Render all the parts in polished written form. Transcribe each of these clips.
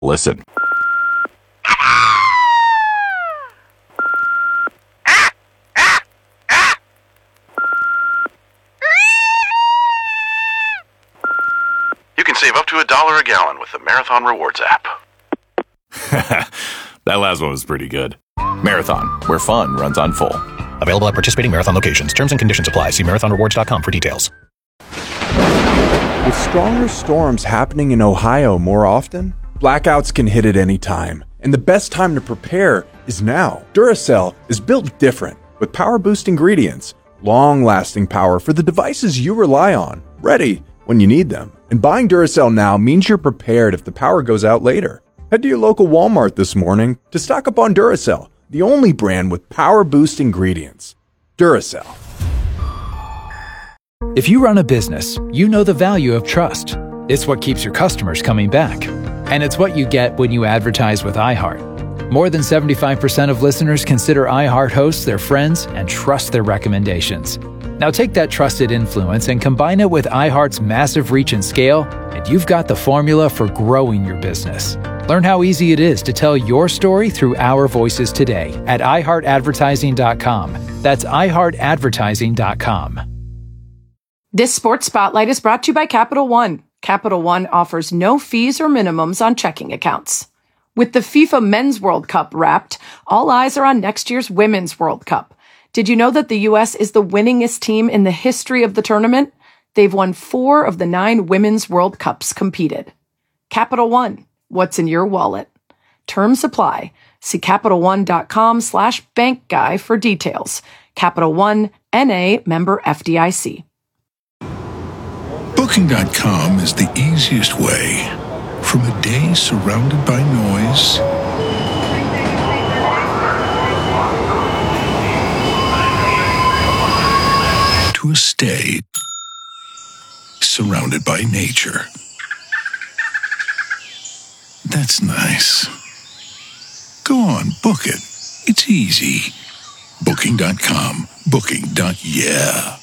Listen. You can save up to $1 a gallon with the Marathon Rewards app. That last one was pretty good. Marathon, where fun runs on full. Available at participating Marathon locations. Terms and conditions apply. See marathonrewards.com for details. With stronger storms happening in Ohio more often, blackouts can hit at any time. And the best time to prepare is now. Duracell is built different, with power-boost ingredients, long-lasting power for the devices you rely on, ready when you need them. And buying Duracell now means you're prepared if the power goes out later. Head to your local Walmart this morning to stock up on Duracell, the only brand with power-boost ingredients. Duracell. If you run a business, you know the value of trust. It's what keeps your customers coming back. And it's what you get when you advertise with iHeart. More than 75% of listeners consider iHeart hosts their friends and trust their recommendations. Now take that trusted influence and combine it with iHeart's massive reach and scale, and you've got the formula for growing your business. Learn how easy it is to tell your story through our voices today at iHeartAdvertising.com. That's iHeartAdvertising.com. This Sports Spotlight is brought to you by Capital One. Capital One offers no fees or minimums on checking accounts. With the FIFA Men's World Cup wrapped, all eyes are on next year's Women's World Cup. Did you know that the U.S. is the winningest team in the history of the tournament? They've won 4 of the 9 Women's World Cups competed. Capital One, what's in your wallet? Terms apply. See CapitalOne.com/bankguy for details. Capital One, N.A., member FDIC. Booking.com is the easiest way from a day surrounded by noise to a stay surrounded by nature. That's nice. Go on, book it. It's easy. Booking.com. Booking.yeah.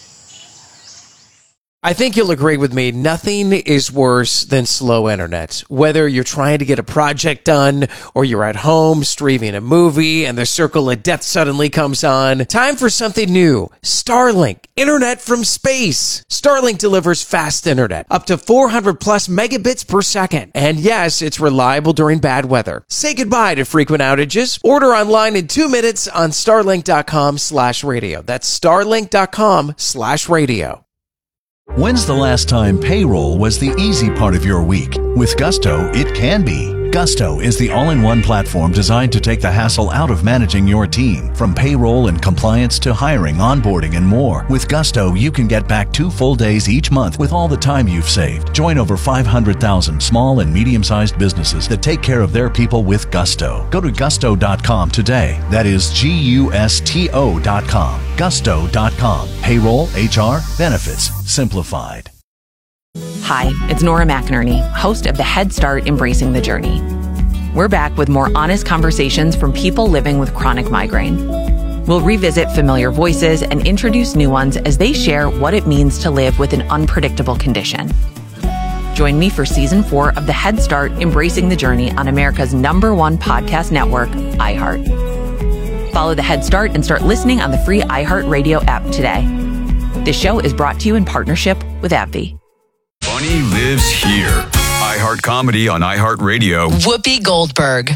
I think you'll agree with me, nothing is worse than slow internet. Whether you're trying to get a project done or you're at home streaming a movie and the circle of death suddenly comes on, time for something new. Starlink, internet from space. Starlink delivers fast internet, up to 400 plus megabits per second. And yes, it's reliable during bad weather. Say goodbye to frequent outages. Order online in 2 minutes on starlink.com/radio. That's starlink.com/radio. When's the last time payroll was the easy part of your week? With Gusto, it can be. Gusto is the all-in-one platform designed to take the hassle out of managing your team. From payroll and compliance to hiring, onboarding, and more. With Gusto, you can get back 2 full days each month with all the time you've saved. Join over 500,000 small and medium-sized businesses that take care of their people with Gusto. Go to gusto.com today. That is GUSTO.com. Gusto.com. Payroll, HR, benefits, simplified. Hi, it's Nora McInerney, host of the Head Start Embracing the Journey. We're back with more honest conversations from people living with chronic migraine. We'll revisit familiar voices and introduce new ones as they share what it means to live with an unpredictable condition. Join me for Season 4 of the Head Start Embracing the Journey on America's #1 podcast network, iHeart. Follow the Head Start and start listening on the free iHeartRadio app today. This show is brought to you in partnership with AbbVie. Funny lives here. iHeart Comedy on iHeartRadio. Whoopi Goldberg.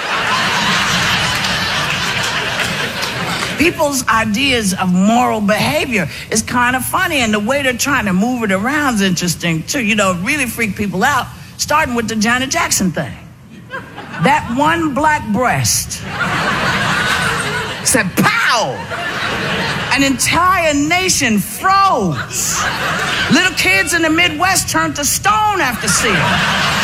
People's ideas of moral behavior is kind of funny, and the way they're trying to move it around is interesting too. You know, it really freaked people out, starting with the Janet Jackson thing. That one black breast said, pow! An entire nation froze. Little kids in the Midwest turned to stone after seeing it.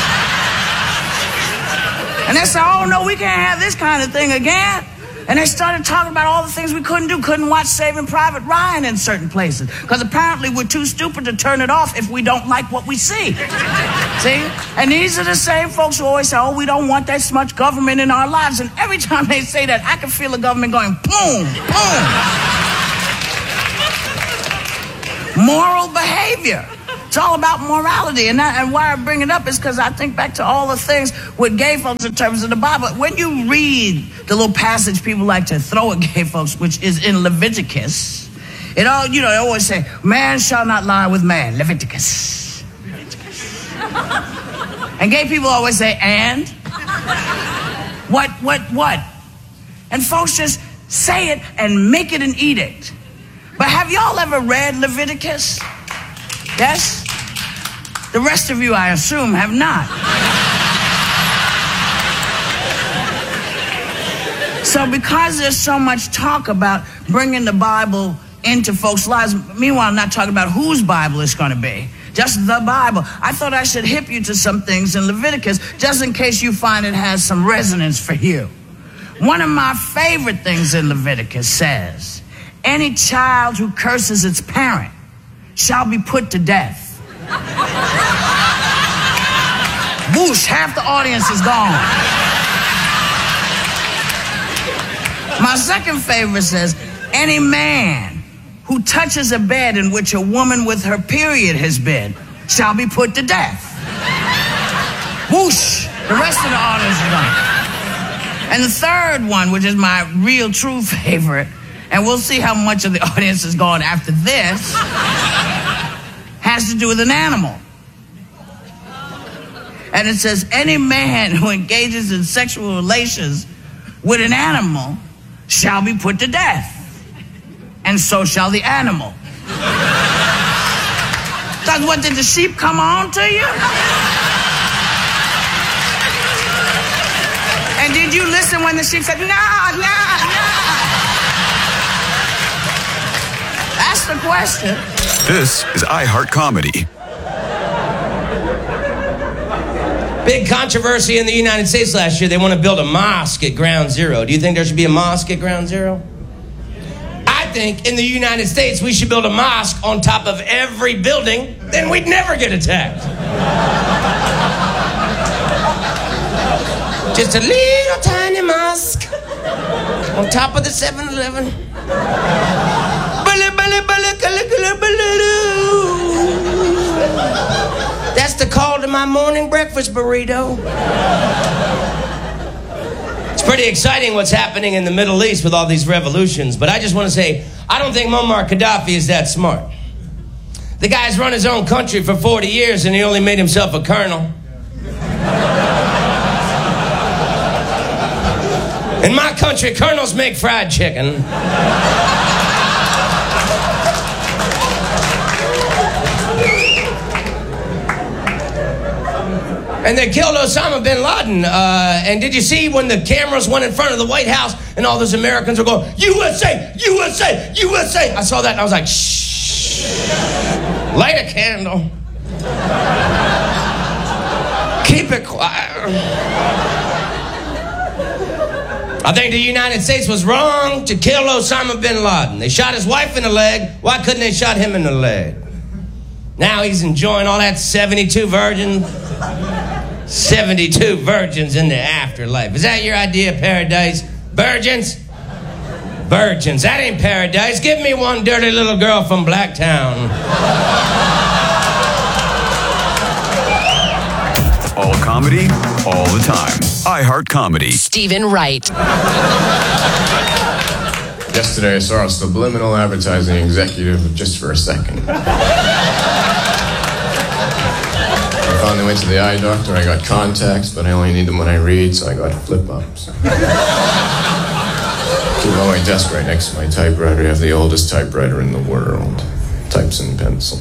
And they said, oh no, we can't have this kind of thing again. And they started talking about all the things we couldn't do. Couldn't watch Saving Private Ryan in certain places. Because apparently we're too stupid to turn it off if we don't like what we see. See? And these are the same folks who always say, oh, we don't want that much government in our lives. And every time they say that, I can feel the government going, boom, boom. Moral behavior. It's all about morality. And why I bring it up is because I think back to all the things with gay folks in terms of the Bible. When you read the little passage people like to throw at gay folks, which is in Leviticus, they always say, man shall not lie with man. Leviticus. And gay people always say, and? What? And folks just say it and make it an edict. But have y'all ever read Leviticus? Yes? The rest of you, I assume, have not. So because there's so much talk about bringing the Bible into folks' lives, meanwhile, I'm not talking about whose Bible it's going to be, just the Bible. I thought I should hip you to some things in Leviticus, just in case you find it has some resonance for you. One of my favorite things in Leviticus says, any child who curses its parent shall be put to death. Whoosh, half the audience is gone. My second favorite says, any man who touches a bed in which a woman with her period has been shall be put to death. Whoosh, the rest of the audience is gone. And the third one, which is my real true favorite, and we'll see how much of the audience is gone after this, has to do with an animal. And it says, any man who engages in sexual relations with an animal shall be put to death. And so shall the animal. Because what, did the sheep come on to you? And did you listen when the sheep said, nah? That's the question. This is iHeart Comedy. Big controversy in the United States last year. They want to build a mosque at Ground Zero. Do you think there should be a mosque at Ground Zero? I think in the United States we should build a mosque on top of every building. Then we'd never get attacked. Just a little tiny mosque on top of the 7-Eleven. That's the call to my morning breakfast burrito. It's pretty exciting what's happening in the Middle East with all these revolutions, but I just want to say, I don't think Muammar Gaddafi is that smart. The guy's run his own country for 40 years and he only made himself a colonel. In my country, colonels make fried chicken. And they killed Osama bin Laden. And did you see when the cameras went in front of the White House and all those Americans were going, USA, USA, USA? I saw that and I was like, shh. Light a candle. Keep it quiet. I think the United States was wrong to kill Osama bin Laden. They shot his wife in the leg. Why couldn't they shot him in the leg? Now he's enjoying all that 72 virgins. 72 virgins in the afterlife. Is that your idea of paradise? Virgins? Virgins. That ain't paradise. Give me one dirty little girl from Blacktown. All comedy, all the time. iHeart Comedy. Stephen Wright. Yesterday I saw a subliminal advertising executive just for a second. I finally went to the eye doctor. I got contacts, but I only need them when I read, so I got flip-ups. Keep on my desk right next to my typewriter. I have the oldest typewriter in the world. Types in pencil.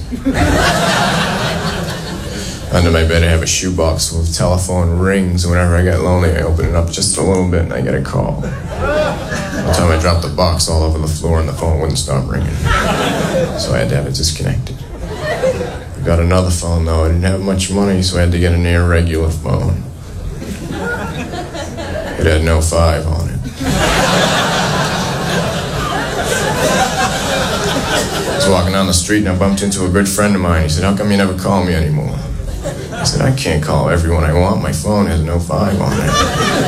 Under my bed I have a shoebox full of telephone rings. Whenever I get lonely, I open it up just a little bit and I get a call. One time I dropped the box all over the floor and the phone wouldn't stop ringing. So I had to have it disconnected. I got another phone though. I didn't have much money, so I had to get an irregular phone. It had no 5 on it. I was walking down the street and I bumped into a good friend of mine. He said, "How come you never call me anymore?" I said, "I can't call everyone I want. My phone has no 5 on it."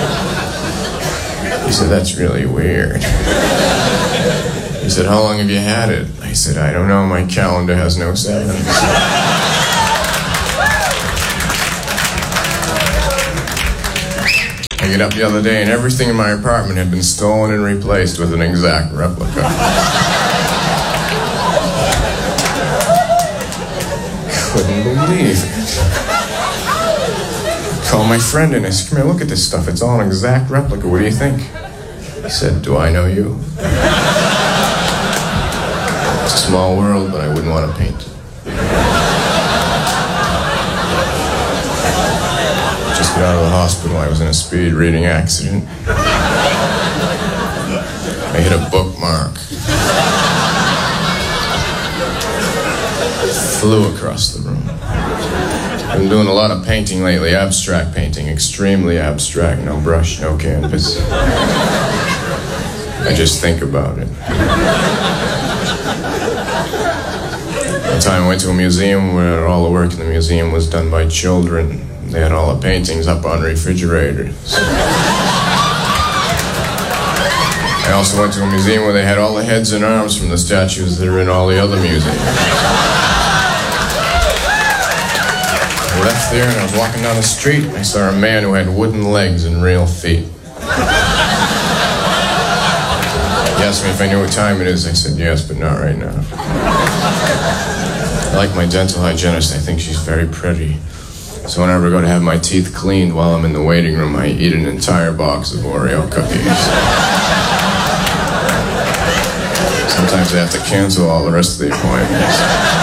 He said, "That's really weird." He said, "How long have you had it?" I said, "I don't know. My calendar has no 7s." get up the other day and everything in my apartment had been stolen and replaced with an exact replica. Couldn't believe it. Called my friend and I said, come here, look at this stuff. It's all an exact replica. What do you think? He said, do I know you? It's a small world, but I wouldn't want to paint. Just got out of the hospital. I was in a speed reading accident. I hit a bookmark. Flew across the room. I've been doing a lot of painting lately, abstract painting, extremely abstract, no brush, no canvas. I just think about it. One time I went to a museum where all the work in the museum was done by children. They had all the paintings up on refrigerators. I also went to a museum where they had all the heads and arms from the statues that are in all the other museums. I left there and I was walking down the street and I saw a man who had wooden legs and real feet. He asked me if I knew what time it is. I said yes, but not right now. I like my dental hygienist. I think she's very pretty. So whenever I go to have my teeth cleaned while I'm in the waiting room, I eat an entire box of Oreo cookies. Sometimes I have to cancel all the rest of the appointments.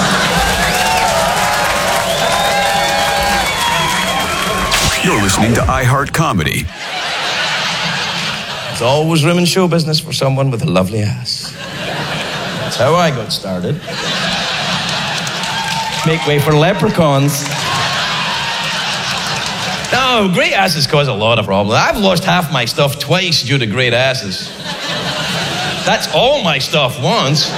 You're listening to iHeart Comedy. There's always room in show business for someone with a lovely ass. That's how I got started. Make way for leprechauns. No, great asses cause a lot of problems. I've lost half my stuff twice due to great asses. That's all my stuff once.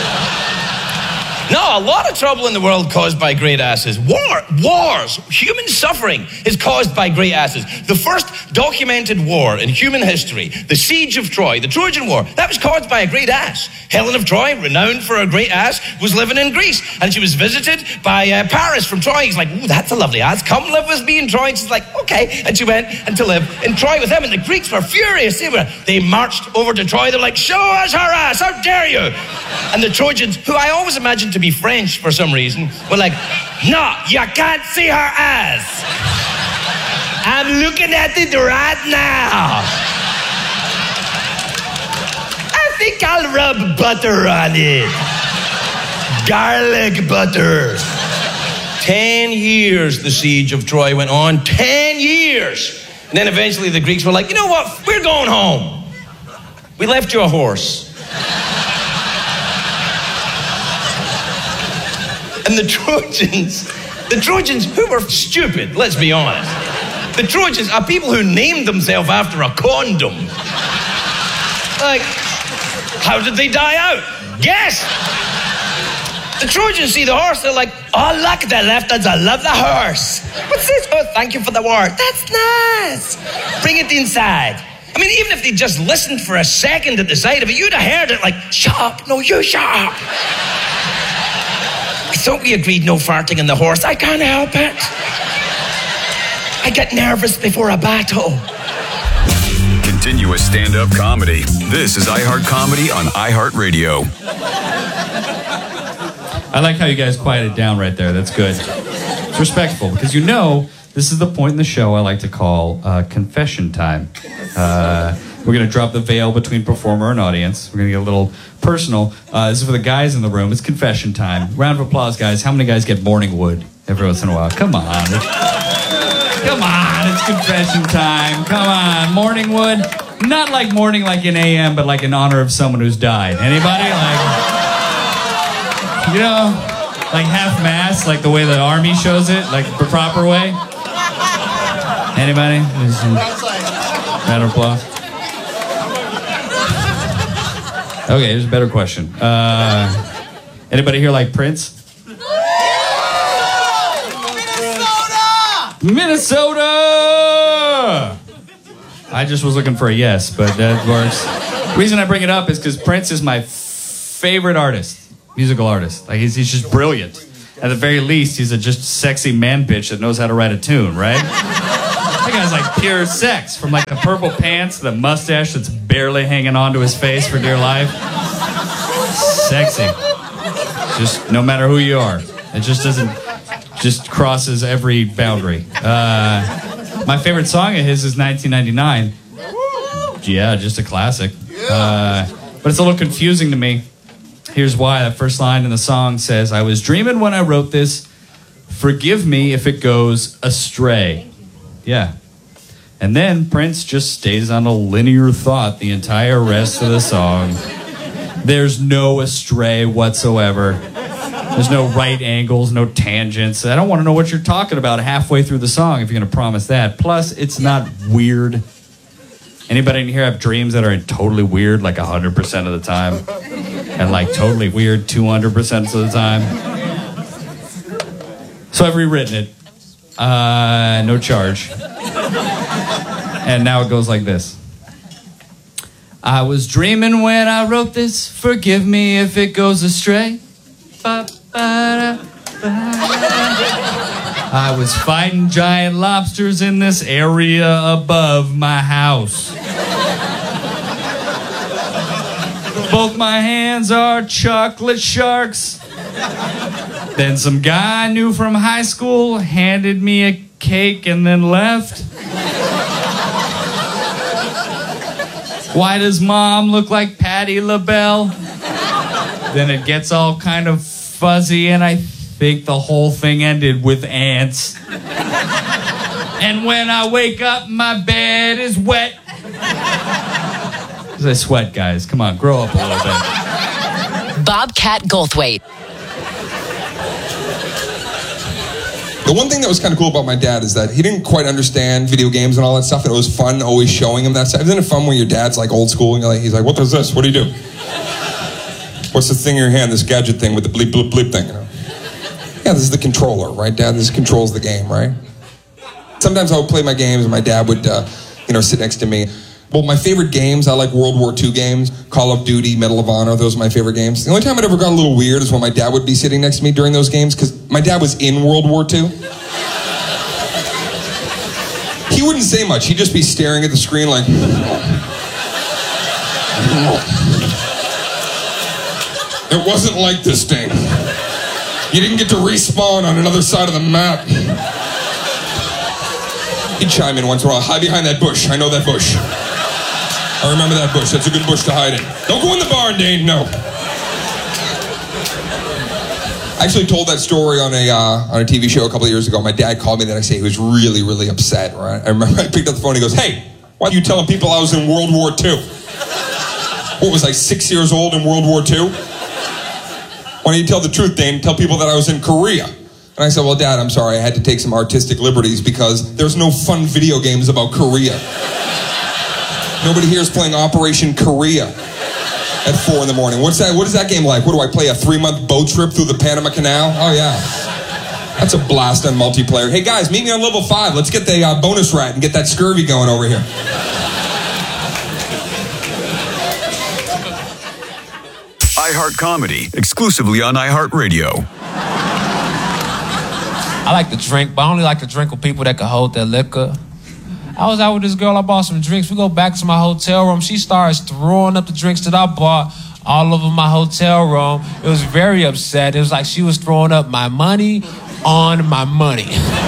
No, a lot of trouble in the world caused by great asses. Wars, human suffering is caused by great asses. The first documented war in human history, the Siege of Troy, the Trojan War, that was caused by a great ass. Helen of Troy, renowned for her great ass, was living in Greece. And she was visited by Paris from Troy. He's like, ooh, that's a lovely ass. Come live with me in Troy. And she's like, okay. And she went and to live in Troy with him. And the Greeks were furious. They marched over to Troy. They're like, show us her ass. How dare you? And the Trojans, who I always imagined to be French for some reason, were like, no, you can't see her ass. I'm looking at it right now. I think I'll rub butter on it. Garlic butter. 10 years the Siege of Troy went on. 10 years. And then eventually the Greeks were like, you know what? We're going home. We left you a horse. And the Trojans, who were stupid, let's be honest. The Trojans are people who named themselves after a condom. Like, how did they die out? Guess. The Trojans see the horse, they're like, oh, look, they left us, I love the horse. What's this? Oh, thank you for the word. That's nice. Bring it inside. I mean, even if they just listened for a second at the sight of it, you'd have heard it like, shut up, no, you shut up. I thought we agreed no farting in the horse. I can't help it. I get nervous before a battle. Continuous stand-up comedy. This is iHeart Comedy on iHeartRadio. I like how you guys quieted down right there. That's good. It's respectful because you know this is the point in the show I like to call confession time. We're going to drop the veil between performer and audience. We're going to get a little personal. This is for the guys in the room. It's confession time. Round of applause, guys. How many guys get morning wood every once in a while? Come on. Come on. It's confession time. Come on. Morning wood. Not like morning like in AM, but like in honor of someone who's died. Anybody? Like, you know, like half mass, like the way the army shows it, like the proper way. Anybody? Round of applause. Okay, here's a better question. Anybody here like Prince? Minnesota! I just was looking for a yes, but that works. The reason I bring it up is because Prince is my favorite artist, musical artist. Like he's just brilliant. At the very least, he's a just sexy man bitch that knows how to write a tune, right? Like guy's like pure sex. From like the purple pants to the mustache that's barely hanging onto his face for dear life. Sexy. Just no matter who you are. It just doesn't, just crosses every boundary. My favorite song of his is 1999. Yeah, just a classic. But it's a little confusing to me. Here's why. The first line in the song says, I was dreaming when I wrote this. Forgive me if it goes astray. Yeah. And then Prince just stays on a linear thought the entire rest of the song. There's no astray whatsoever. There's no right angles, no tangents. I don't want to know what you're talking about halfway through the song if you're going to promise that. Plus, it's not weird. Anybody in here have dreams that are totally weird like 100% of the time? And like totally weird 200% of the time? So I've rewritten it. No charge. And now it goes like this. I was dreaming when I wrote this. Forgive me if it goes astray. I was fighting giant lobsters in this area above my house. Both my hands are chocolate sharks. Then some guy I knew from high school handed me a cake and then left. Why does mom look like Patti LaBelle? Then it gets all kind of fuzzy and I think the whole thing ended with ants. And when I wake up, my bed is wet. I sweat, guys. Come on, grow up a little bit. Bobcat Goldthwait. The one thing that was kind of cool about my dad is that he didn't quite understand video games and all that stuff, and it was fun always showing him that stuff. Isn't it fun when your dad's like old school and he's like, what is this? What do you do? What's the thing in your hand, this gadget thing with the bleep, bleep, bleep thing? You know? Yeah, this is the controller, right, Dad? This controls the game, right? Sometimes I would play my games and my dad would, sit next to me. Well, my favorite games, I like World War II games, Call of Duty, Medal of Honor, those are my favorite games. The only time it ever got a little weird is when my dad would be sitting next to me during those games, because my dad was in World War II. He wouldn't say much, he'd just be staring at the screen like... It wasn't like this thing. You didn't get to respawn on another side of the map. He'd chime in once in a while, hide behind that bush, I know that bush. I remember that bush. That's a good bush to hide in. Don't go in the barn, Dane. No. I actually told that story on a TV show a couple of years ago. My dad called me the next day. He was really, really upset. Right? I remember I picked up the phone. He goes, "Hey, why are you telling people I was in World War II? What was I, 6 years old in World War II? Why don't you tell the truth, Dane? Tell people that I was in Korea." And I said, "Well, Dad, I'm sorry. I had to take some artistic liberties because there's no fun video games about Korea. Nobody here is playing Operation Korea at 4 in the morning. What's that? What is that game like? What do I play? A 3-month boat trip through the Panama Canal? Oh, yeah. That's a blast on multiplayer. Hey, guys, meet me on level 5. Let's get the bonus rat and get that scurvy going over here." iHeart Comedy, exclusively on iHeartRadio. I like to drink, but I only like to drink with people that can hold their liquor. I was out with this girl, I bought some drinks. We go back to my hotel room. She starts throwing up the drinks that I bought all over my hotel room. It was very upset. It was like she was throwing up my money on my money.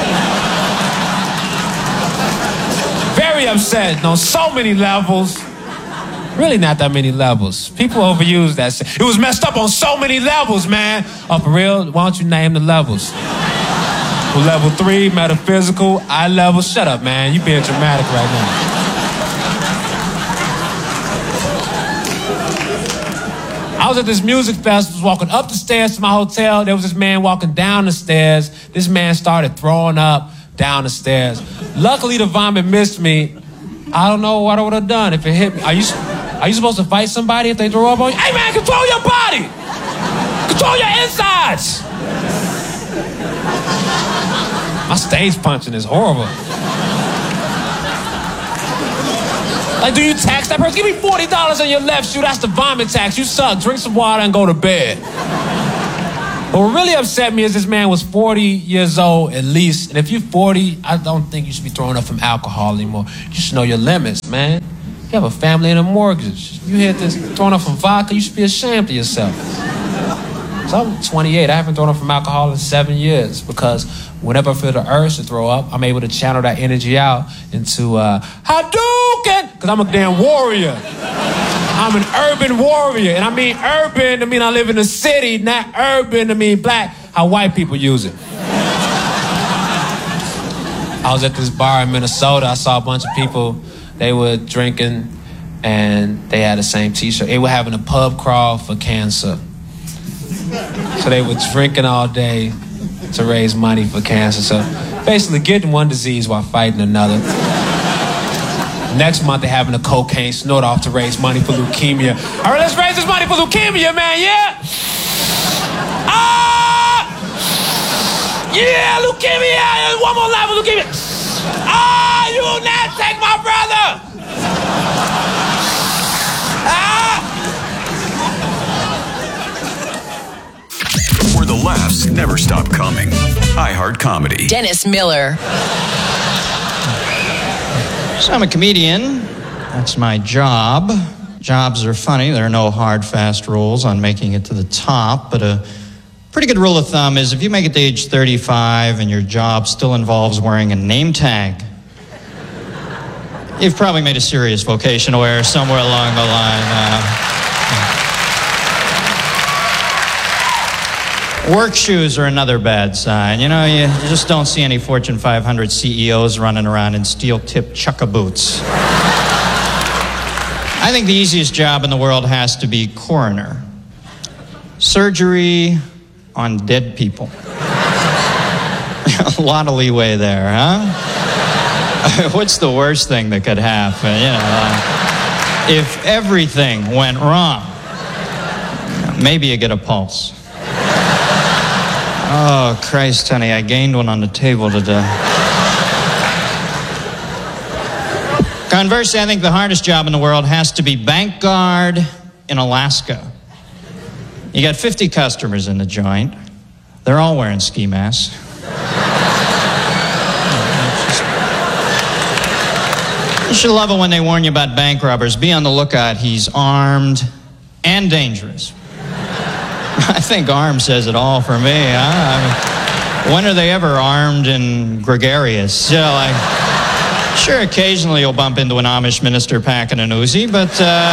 Very upset on so many levels. Really not that many levels. People overuse that. It was messed up on so many levels, man. Oh, for real? Why don't you name the levels? Level 3, metaphysical, eye level. Shut up, man. You being dramatic right now. I was at this music festival, walking up the stairs to my hotel. There was this man walking down the stairs. This man started throwing up down the stairs. Luckily, the vomit missed me. I don't know what I would have done if it hit me. Are you supposed to fight somebody if they throw up on you? Hey, man, control your body. Control your insides. My stage punching is horrible. Like, do you tax that person? Give me $40 on your left shoe. That's the vomit tax. You suck. Drink some water and go to bed. But what really upset me is this man was 40 years old at least. And if you're 40, I don't think you should be throwing up from alcohol anymore. You should know your limits, man. You have a family and a mortgage. You hit this throwing up from vodka, you should be ashamed of yourself. So I'm 28. I haven't thrown up from alcohol in 7 years because whenever I feel the urge to throw up, I'm able to channel that energy out into Hadouken, because I'm a damn warrior. I'm an urban warrior. And I mean urban to mean I live in the city, not urban to mean black, how white people use it. I was at this bar in Minnesota. I saw a bunch of people. They were drinking and they had the same t-shirt. They were having a pub crawl for cancer. So they were drinking all day to raise money for cancer. So basically getting one disease while fighting another. Next month they're having a cocaine snort off to raise money for leukemia. All right, let's raise this money for leukemia, man, yeah? Yeah, leukemia! One more life of leukemia! You will not take my brother! Where the laughs never stop coming. iHeart Comedy. Dennis Miller. So I'm a comedian. That's my job. Jobs are funny. There are no hard, fast rules on making it to the top, but a pretty good rule of thumb is if you make it to age 35 and your job still involves wearing a name tag, you've probably made a serious vocational error somewhere along the line. Work shoes are another bad sign. You know, you just don't see any Fortune 500 CEOs running around in steel-tipped chukka boots. I think the easiest job in the world has to be coroner. Surgery on dead people. A lot of leeway there, huh? What's the worst thing that could happen? You know, if everything went wrong, maybe you get a pulse. Oh, Christ, honey, I gained one on the table today. Conversely, I think the hardest job in the world has to be bank guard in Alaska. You got 50 customers in the joint. They're all wearing ski masks. You should love it when they warn you about bank robbers. Be on the lookout. He's armed and dangerous. I think armed says it all for me, huh? I mean, when are they ever armed and gregarious? You know, like, sure, occasionally you'll bump into an Amish minister packing an Uzi, but,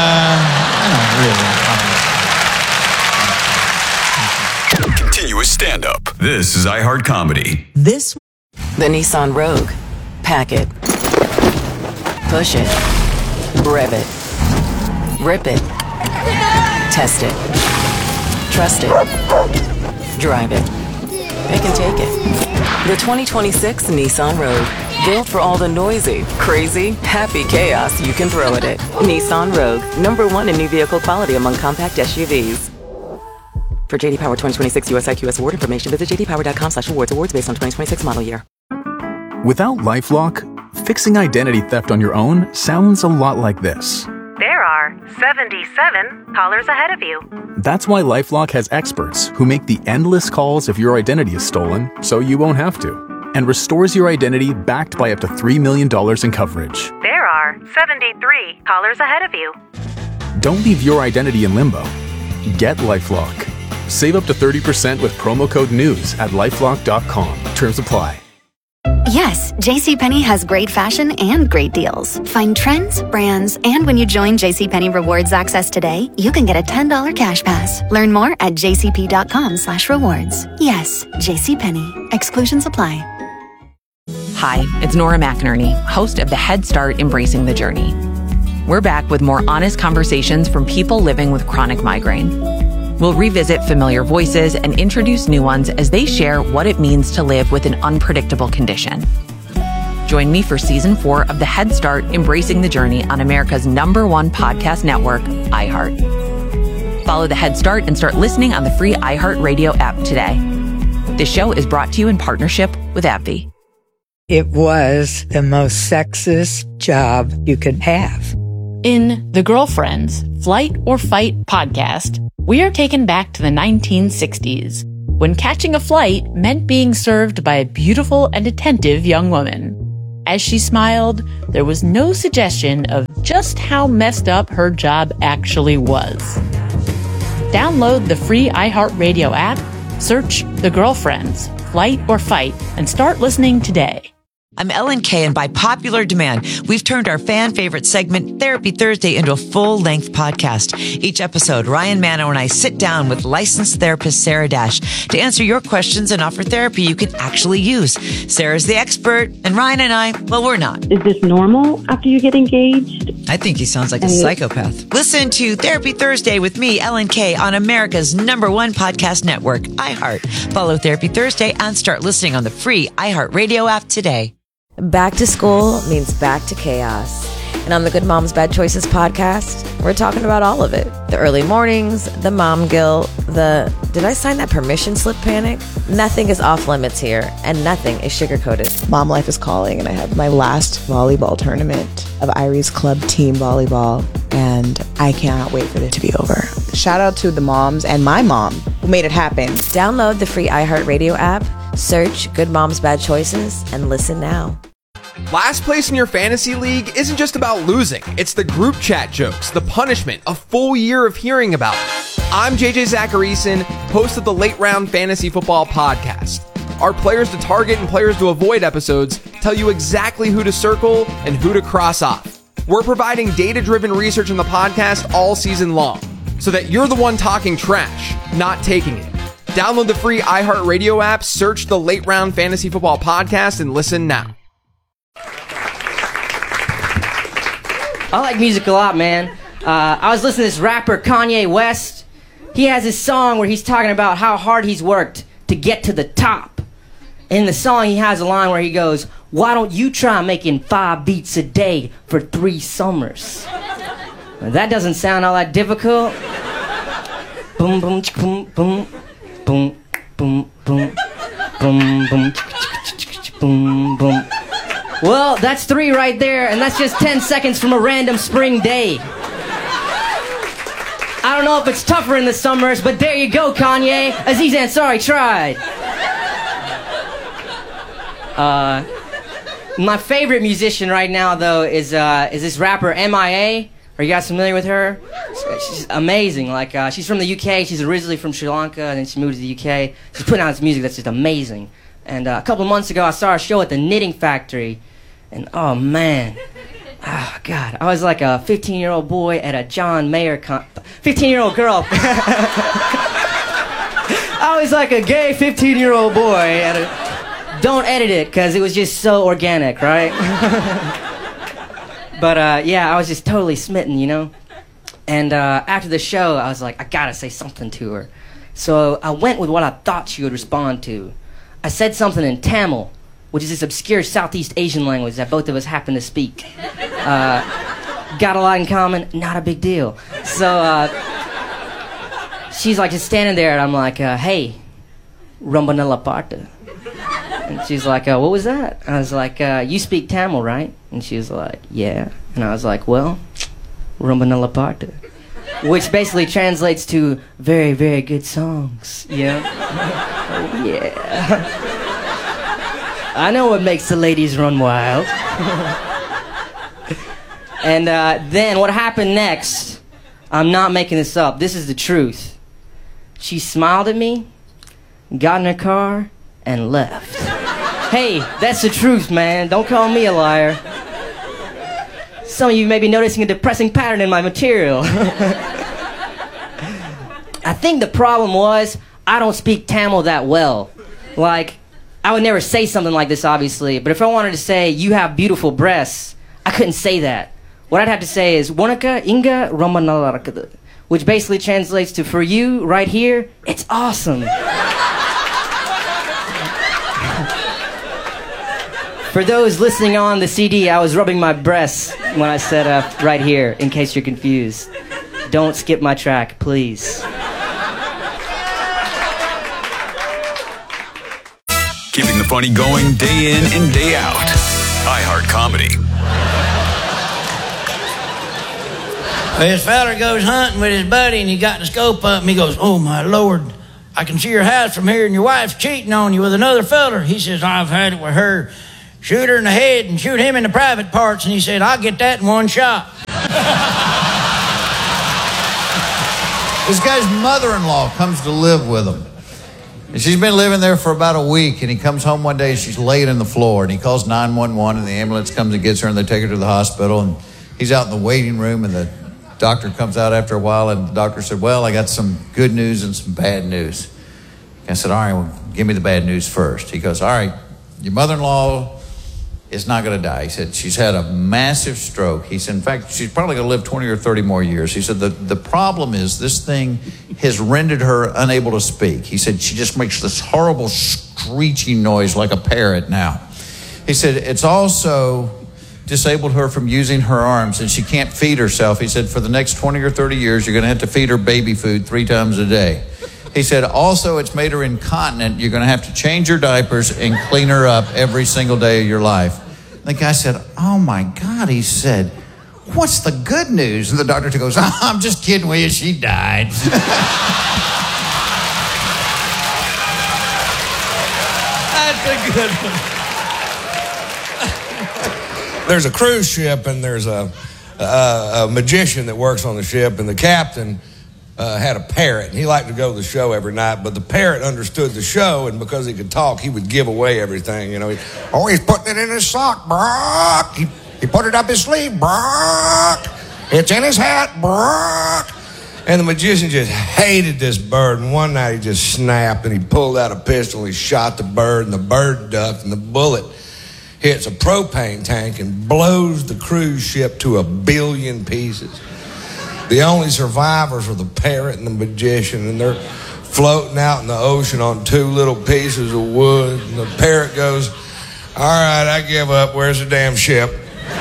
really. Continuous stand-up. This is iHeart Comedy. The Nissan Rogue. Pack it. Push it. Rev it. Rip it. Test it. Trust it. Drive it. They can take it. The 2026 Nissan Rogue. Built for all the noisy, crazy, happy chaos you can throw at it. Nissan Rogue. #1 in new vehicle quality among compact SUVs. For JD Power 2026 US IQS award information, visit jdpower.com/awards. Awards based on 2026 model year. Without LifeLock, fixing identity theft on your own sounds a lot like this. There are 77 callers ahead of you. That's why LifeLock has experts who make the endless calls if your identity is stolen, so you won't have to, and restores your identity backed by up to $3 million in coverage. There are 73 callers ahead of you. Don't leave your identity in limbo. Get LifeLock. Save up to 30% with promo code NEWS at LifeLock.com. Terms apply. Yes, JCPenney has great fashion and great deals. Find trends, brands, and when you join JCPenney Rewards Access today, you can get a $10 cash pass. Learn more at jcp.com/rewards. Yes, JCPenney. Exclusions apply. Hi, it's Nora McInerney, host of the Head Start Embracing the Journey. We're back with more honest conversations from people living with chronic migraine. We'll revisit familiar voices and introduce new ones as they share what it means to live with an unpredictable condition. Join me for Season 4 of the Head Start Embracing the Journey on America's #1 podcast network, iHeart. Follow the Head Start and start listening on the free iHeart Radio app today. This show is brought to you in partnership with AbbVie. It was the most sexist job you could have. In The Girlfriends, Flight or Fight podcast, we are taken back to the 1960s, when catching a flight meant being served by a beautiful and attentive young woman. As she smiled, there was no suggestion of just how messed up her job actually was. Download the free iHeartRadio app, search The Girlfriends, Flight or Fight, and start listening today. I'm Ellen Kay, and by popular demand, we've turned our fan favorite segment, Therapy Thursday, into a full-length podcast. Each episode, Ryan Mano and I sit down with licensed therapist Sarah Dash to answer your questions and offer therapy you can actually use. Sarah's the expert, and Ryan and I, well, we're not. Is this normal after you get engaged? I think he sounds like a psychopath. Listen to Therapy Thursday with me, Ellen Kay, on America's #1 podcast network, iHeart. Follow Therapy Thursday and start listening on the free iHeartRadio app today. Back to school means back to chaos. And on the Good Moms Bad Choices podcast, we're talking about all of it. The early mornings, the mom guilt, the did I sign that permission slip panic? Nothing is off limits here, and nothing is sugar-coated. Mom life is calling, and I have my last volleyball tournament of Irie's Club team volleyball, and I cannot wait for it to be over. Shout out to the moms and my mom who made it happen. Download the free iHeartRadio app, search Good Moms Bad Choices, and listen now. Last place in your fantasy league isn't just about losing. It's the group chat jokes, the punishment, a full year of hearing about it. I'm JJ Zacharyson, host of the Late Round Fantasy Football Podcast. Our players to target and players to avoid episodes tell you exactly who to circle and who to cross off. We're providing data-driven research in the podcast all season long, so that you're the one talking trash, not taking it. Download the free iHeartRadio app, search the Late Round Fantasy Football Podcast, and listen now. I like music a lot, man. I was listening to this rapper, Kanye West. He has this song where he's talking about how hard he's worked to get to the top. In the song, he has a line where he goes, "Why don't you try making 5 beats a day for 3 summers?" Well, that doesn't sound all that difficult. Boom, boom, boom, boom, boom, boom, boom, boom, boom, boom, boom. Well, that's 3 right there, and that's just 10 seconds from a random spring day. I don't know if it's tougher in the summers, but there you go, Kanye. Aziz Ansari tried. My favorite musician right now, though, is this rapper MIA. Are you guys familiar with her? She's amazing. Like, she's from the UK. She's originally from Sri Lanka, and then she moved to the UK. She's putting out this music that's just amazing. And a couple of months ago, I saw her show at the Knitting Factory. And oh man, oh God, I was like a 15-year-old boy at a John Mayer 15-year-old girl. I was like a gay 15-year-old boy at a, don't edit it, because it was just so organic, right? But yeah, I was just totally smitten, you know? And after the show, I was like, I gotta say something to her. So I went with what I thought she would respond to. I said something in Tamil, which is this obscure Southeast Asian language that both of us happen to speak. Got a lot in common, not a big deal. So she's like just standing there, and I'm like, hey, Rambanella Parta. And she's like, what was that? I was like, you speak Tamil, right? And she was like, yeah. And I was like, well, Rambanella Parta. Which basically translates to very, very good songs, yeah? Oh, yeah. I know what makes the ladies run wild. And then what happened next, I'm not making this up, this is the truth. She smiled at me, got in her car, and left. Hey, that's the truth, man. Don't call me a liar. Some of you may be noticing a depressing pattern in my material. I think the problem was I don't speak Tamil that well. Like, I would never say something like this, obviously, but if I wanted to say, you have beautiful breasts, I couldn't say that. What I'd have to say is, Wanaka Inga Ramanalarakada, which basically translates to, for you, right here, it's awesome. For those listening on the CD, I was rubbing my breasts when I said right here, in case you're confused. Don't skip my track, please. Keeping the funny going day in and day out. iHeart Comedy. Well, this fella goes hunting with his buddy, and he got the scope up, and he goes, oh, my Lord, I can see your house from here and your wife's cheating on you with another feller. He says, I've had it with her. Shoot her in the head and shoot him in the private parts. And he said, I'll get that in one shot. This guy's mother-in-law comes to live with him. And she's been living there for about a week, and he comes home one day and she's laying on the floor, and he calls 911, and the ambulance comes and gets her, and they take her to the hospital, and he's out in the waiting room, and the doctor comes out after a while, and the doctor said, well, I got some good news and some bad news. I said, all right, well, give me the bad news first. He goes, all right, your mother-in-law is not going to die. He said, she's had a massive stroke. He said, in fact, she's probably going to live 20 or 30 more years. He said, the problem is this thing has rendered her unable to speak. He said, she just makes this horrible screeching noise like a parrot now. He said, it's also disabled her from using her arms, and she can't feed herself. He said, for the next 20 or 30 years, you're going to have to feed her baby food 3 times a day. He said, also, it's made her incontinent. You're going to have to change her diapers and clean her up every single day of your life. The guy said, oh, my God. He said, what's the good news? And the doctor goes, oh, I'm just kidding with you. She died. That's a good one. There's a cruise ship, and there's a magician that works on the ship, and the captain had a parrot, and he liked to go to the show every night, but the parrot understood the show, and because he could talk, he would give away everything, you know. He's putting it in his sock, Brock. He put it up his sleeve, Brock. It's in his hat, Brock. And the magician just hated this bird, and one night he just snapped, and he pulled out a pistol, and he shot the bird, and the bird ducked, and the bullet hits a propane tank and blows the cruise ship to 1 billion pieces. The only survivors are the parrot and the magician, and they're floating out in the ocean on 2 little pieces of wood. And the parrot goes, all right, I give up. Where's the damn ship?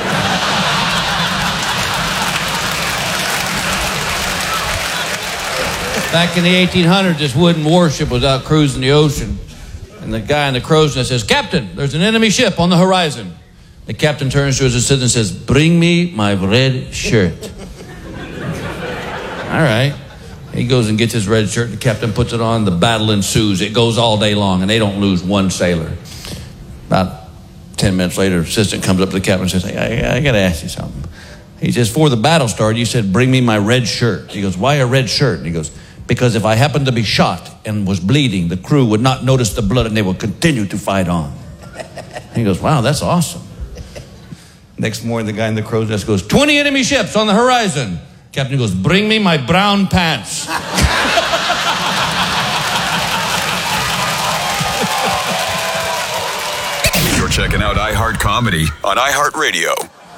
Back in the 1800s, this wooden warship was out cruising the ocean. And the guy in the crow's nest says, Captain, there's an enemy ship on the horizon. The captain turns to his assistant and says, bring me my red shirt. All right. He goes and gets his red shirt. The captain puts it on. The battle ensues. It goes all day long, and they don't lose one sailor. About 10 minutes later, the assistant comes up to the captain and says, hey, I got to ask you something. He says, before the battle started, you said, bring me my red shirt. He goes, why a red shirt? And he goes, because if I happened to be shot and was bleeding, the crew would not notice the blood, and they would continue to fight on. He goes, wow, that's awesome. Next morning, the guy in the crow's nest goes, 20 enemy ships on the horizon. Captain goes, bring me my brown pants. You're checking out iHeart Comedy on iHeartRadio.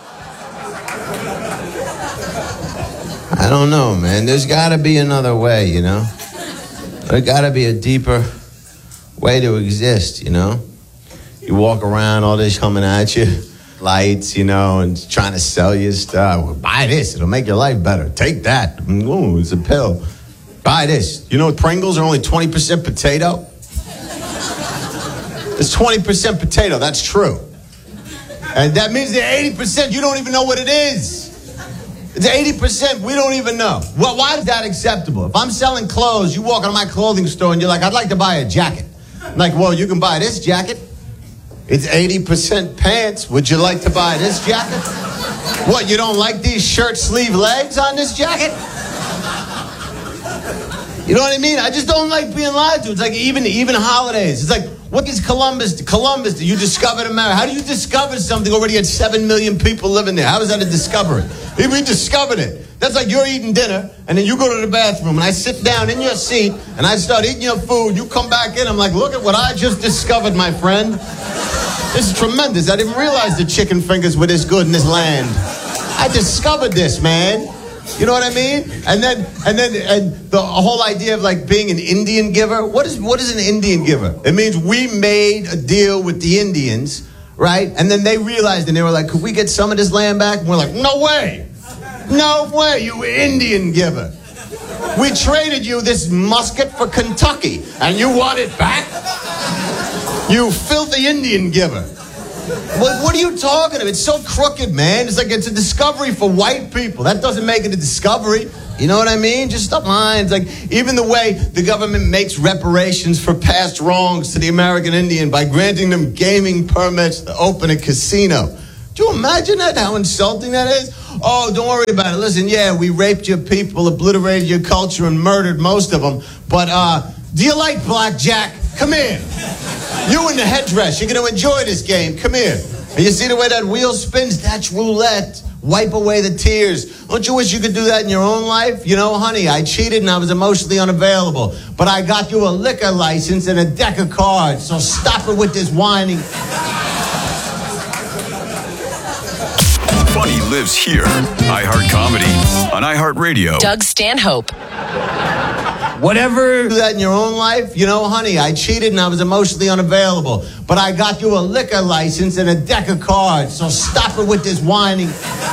I don't know, man. There's got to be another way, you know? There's got to be a deeper way to exist, you know? You walk around, all this coming at you. Lights, you know, and trying to sell you stuff. Well, buy this, it'll make your life better. Take that. Ooh, it's a pill. Buy this. You know Pringles are only 20% potato? It's 20% potato, that's true. And that means the 80% you don't even know what it is. It's 80% we don't even know. Well, why is that acceptable? If I'm selling clothes, you walk into my clothing store and you're like, I'd like to buy a jacket. I'm like, well, you can buy this jacket. It's 80% pants. Would you like to buy this jacket? What, you don't like these shirt sleeve legs on this jacket? You know what I mean? I just don't like being lied to. It's like even holidays. It's like, what is Columbus? Columbus, you discovered America. How do you discover something already had 7 million people living there? How is that a discovery? We discovered it. That's like you're eating dinner, and then you go to the bathroom, and I sit down in your seat, and I start eating your food. You come back in. I'm like, look at what I just discovered, my friend. This is tremendous. I didn't realize the chicken fingers were this good in this land. I discovered this, man. You know what I mean? And the whole idea of like being an Indian giver. What is an Indian giver? It means we made a deal with the Indians, right? And then they realized, and they were like, could we get some of this land back? And we're like, no way. No way, you Indian giver. We traded you this musket for Kentucky, and you want it back? You filthy Indian giver. What are you talking about? It's so crooked, man. It's like it's a discovery for white people. That doesn't make it a discovery. You know what I mean? Just stop lying. It's like even the way the government makes reparations for past wrongs to the American Indian by granting them gaming permits to open a casino. Do you imagine that? How insulting that is? Oh, don't worry about it. Listen, yeah, we raped your people, obliterated your culture, and murdered most of them. But do you like blackjack? Come here. You in the headdress. You're going to enjoy this game. Come here. And you see the way that wheel spins? That's roulette. Wipe away the tears. Don't you wish you could do that in your own life? You know, honey, I cheated and I was emotionally unavailable. But I got you a liquor license and a deck of cards. So stop it with this whining. Funny lives here. iHeart Comedy on iHeartRadio. Doug Stanhope. Whatever do that in your own life, you know, honey, I cheated and I was emotionally unavailable. But I got you a liquor license and a deck of cards. So stop it with this whining.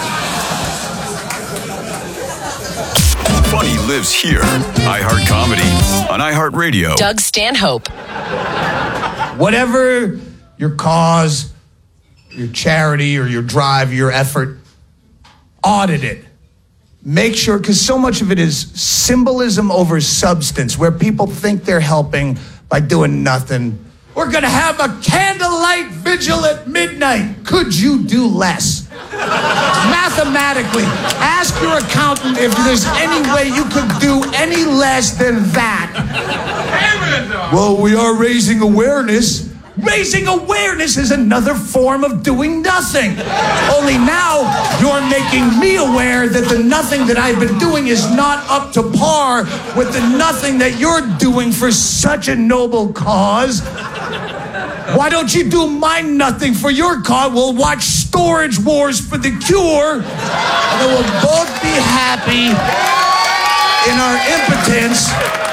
Funny lives here. iHeart Comedy on iHeartRadio. Doug Stanhope. Whatever your cause, your charity, or your drive, your effort, audit it. Make sure, because so much of it is symbolism over substance, where people think they're helping by doing nothing. We're going to have a candlelight vigil at midnight. Could you do less? Mathematically, ask your accountant if there's any way you could do any less than that. Well, we are raising awareness. Raising awareness is another form of doing nothing. Only now you're making me aware that the nothing that I've been doing is not up to par with the nothing that you're doing for such a noble cause. Why don't you do my nothing for your cause? We'll watch Storage Wars for the Cure, and then we'll both be happy in our impotence,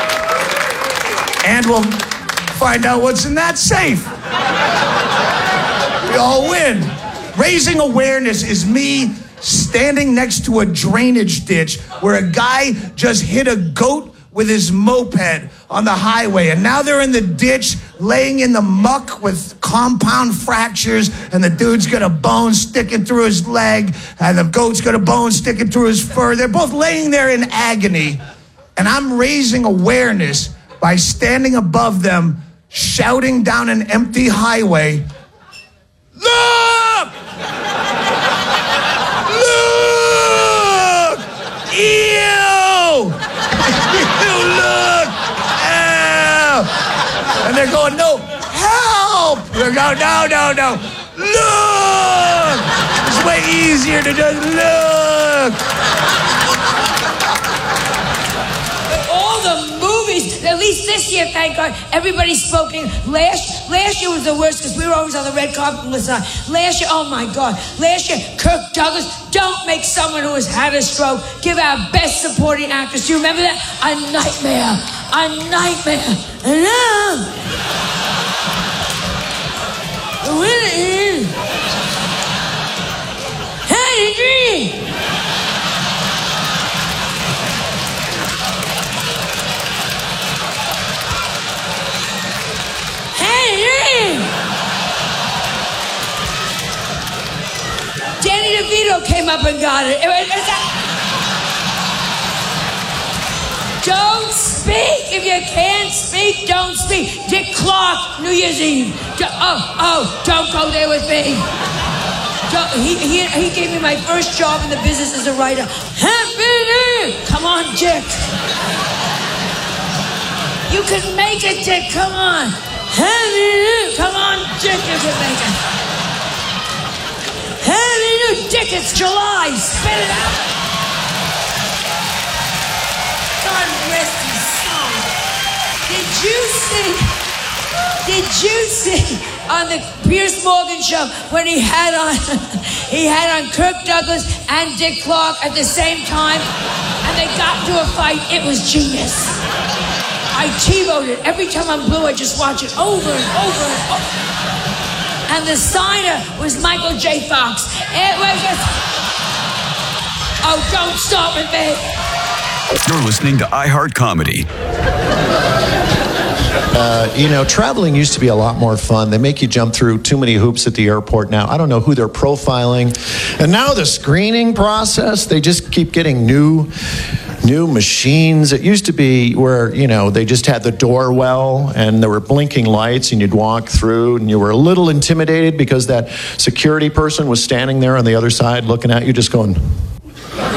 and we'll find out what's in that safe. We all win. Raising awareness is me standing next to a drainage ditch where a guy just hit a goat with his moped on the highway, and now they're in the ditch laying in the muck with compound fractures, and the dude's got a bone sticking through his leg, and the goat's got a bone sticking through his fur. They're both laying there in agony, and I'm raising awareness by standing above them, shouting down an empty highway, "Look! Look! Ew! You look! Ow!" And they're going, "No, help!" They're going, no. Look! It's way easier to just look. All the movies, at least this year, thank God, everybody's spoken. Last year was the worst because we were always on the red carpet and listening. Last year, oh my God. Last year, Kirk Douglas, don't make someone who has had a stroke give our best supporting actress. Do you remember that? A nightmare. Had a dream. Danny DeVito came up and got it. Don't speak. If you can't speak, don't speak. Dick Clark, New Year's Eve. Don't go there with me. He gave me my first job in the business as a writer. Happy New Year. Come on, Dick. You can make it, Dick. Come on. Happy New Year. Come on, Dick. You can make it. Happy New Year. Dick, it's July. Spit it out. God rest his soul. Did you see on the Piers Morgan show when he had on Kirk Douglas and Dick Clark at the same time, and they got into a fight? It was genius. I TiVoed it. Every time I'm blue, I just watch it over and over and over. And the signer was Michael J. Fox. It was just... Oh, don't start with me. You're listening to iHeart Comedy. Traveling used to be a lot more fun. They make you jump through too many hoops at the airport now. I don't know who they're profiling. And now the screening process, they just keep getting new machines. It used to be where, they just had the door well and there were blinking lights and you'd walk through and you were a little intimidated because that security person was standing there on the other side looking at you just going...